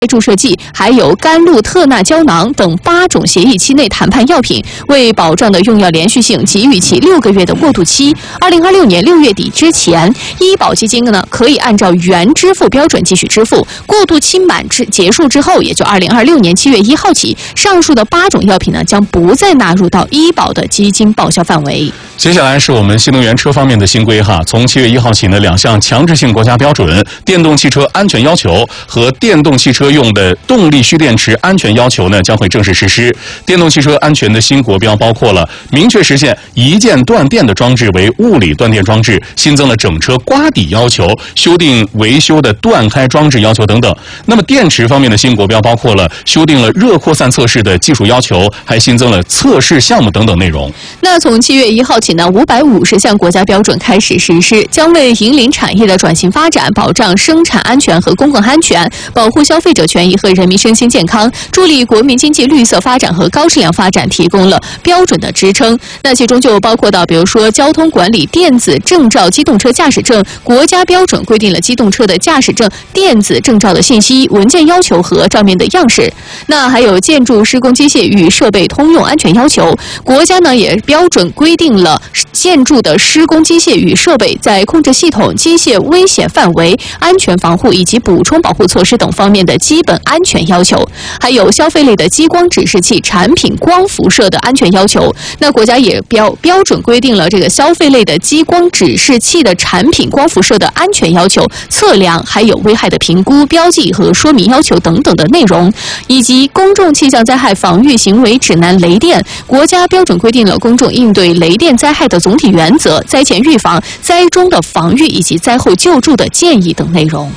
注射剂，还有甘露特钠胶囊等8种协议期内谈判药品，为保障的用药连续性给予其6个月的过渡期。2026年6月底之前，医保基金呢可以按照原支付标准继续支付。过渡期结束之后，也就2026年7月1号起，上述的8种药品呢将不再纳入到医保的基金报销范围。 接下来是我们新能源车方面的新规哈，从7月1号起呢，2项强制性国家标准：电动汽车安全要求和电动汽车用的动力蓄电池安全要求呢将会正式实施。电动汽车安全的新国标包括了明确实现一键断电的装置为物理断电装置，新增了整车刮底要求，修订维修的断开装置要求等等。那么电池方面的新国标包括了修订了热扩散测试的技术要求，还新增了测试项目等等内容。 那从7月1号起呢，550项国家标准开始实施，将为引领产业的转型发展、保障生产安全和公共安全、保护消费者权益和人民身心健康、助力国民经济绿色发展和高质量发展提供了标准的支撑。那其中就包括到，比如说交通管理电子证照机动车驾驶证国家标准规定了机动车的驾驶证电子证照的信息、文件要求和照面的样式。那还有建筑施工机械与设备通用安全要求，国家呢也标准规定了建筑的施工机械与设备在控制系统、机械危险范围、安全防护以及补充保护措施等方面的基本安全要求，还有消费类的激光指示器产品光辐射的安全要求。那国家也标准规定了这个消费类的激光指示器的产品光辐射的安全要求、测量还有危害的评估、标记和说明要求等等的内容，以及公众气象灾害防御行为指南雷电，国家标准规定了公众应对雷电灾害的总体原则、灾前预防、灾中的防御以及灾后救助的建议等内容。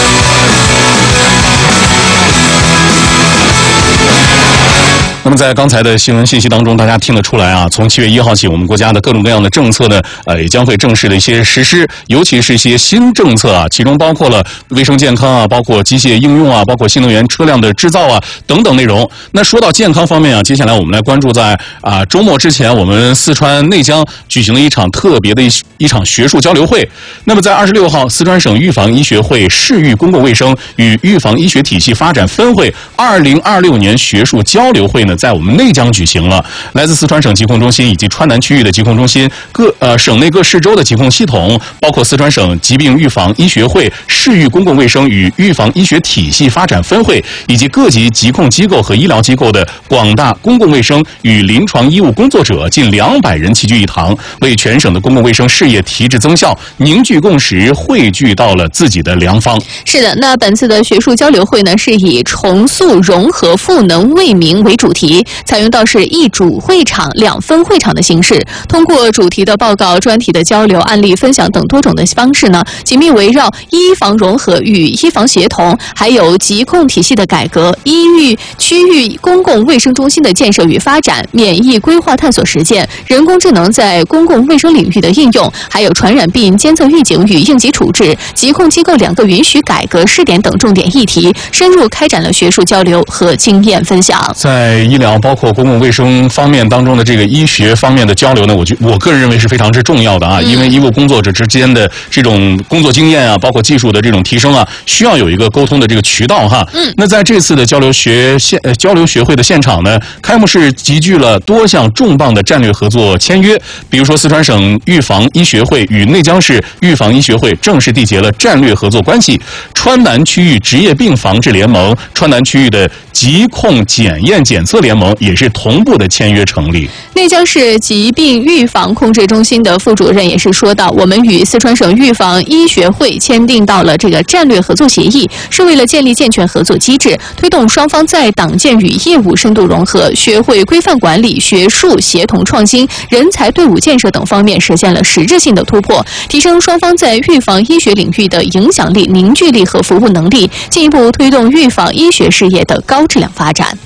那么在刚才的新闻信息当中，大家听得出来啊，从7月1号起，我们国家的各种各样的政策呢，也将会正式的一些实施，尤其是一些新政策啊，其中包括了卫生健康啊，包括机械应用啊，包括新能源车辆的制造啊等等内容。那说到健康方面啊，接下来我们来关注在周末之前，我们四川内江举行了一场特别的一场学术交流会。那么在26号，四川省预防医学会市域公共卫生与预防医学体系发展分会2026年学术交流会呢，在我们内江举行了。来自四川省疾控中心以及川南区域的疾控中心、省内各市州的疾控系统，包括四川省疾病预防医学会市域公共卫生与预防医学体系发展分会，以及各级疾控机构和医疗机构的广大公共卫生与临床医务工作者近200人齐聚一堂，为全省的公共卫生事业提质增效、凝聚共识，汇聚到了自己的良方。 是的，那本次的学术交流会呢，是以重塑融合赋能为名为主题，采用到是一主会场2分会场的形式，通过主题的报告、专题的交流、案例分享等多种的方式呢，紧密围绕医防融合与医防协同，还有疾控体系的改革、区域公共卫生中心的建设与发展、免疫规划探索实践、人工智能在公共卫生领域的应用，还有传染病监测预警与应急处置、疾控机构2个允许改革试点等重点议题，深入开展了学术交流和经验分享。 在医疗包括公共卫生方面当中的这个医学方面的交流呢，我个人认为是非常之重要的啊，因为医务工作者之间的这种工作经验啊，包括技术的这种提升啊，需要有一个沟通的这个渠道哈。那在这次的交流学会的现场呢，开幕式集聚了多项重磅的战略合作签约，比如说四川省预防医学会与内江市预防医学会正式缔结了战略合作关系，川南区域职业病防治联盟、川南区域的疾控检验检测联盟也是同步的签约成立。 内江市疾病预防控制中心的副主任也是说到，我们与四川省预防医学会签订到了这个战略合作协议，是为了建立健全合作机制，推动双方在党建与业务深度融合、学会规范管理、学术协同创新、人才队伍建设等方面实现了实质性的突破，提升双方在预防医学领域的影响力、凝聚力和服务能力，进一步推动预防医学事业的高质量发展。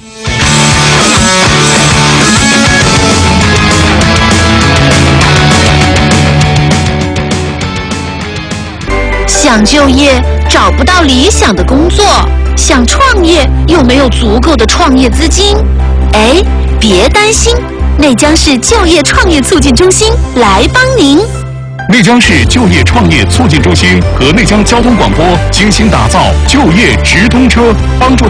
想就业找不到理想的工作，想创业又没有足够的创业资金，别担心，内江市就业创业促进中心来帮您。 内江市就业创业促进中心和内江交通广播精心打造就业直通车，帮助